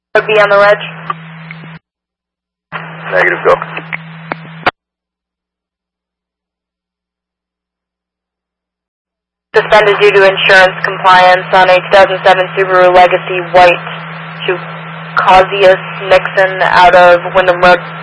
Be on the ledge. Negative, go. Suspended due to insurance compliance on a 2007 Subaru Legacy White to Causius Nixon out of Wyndham Road.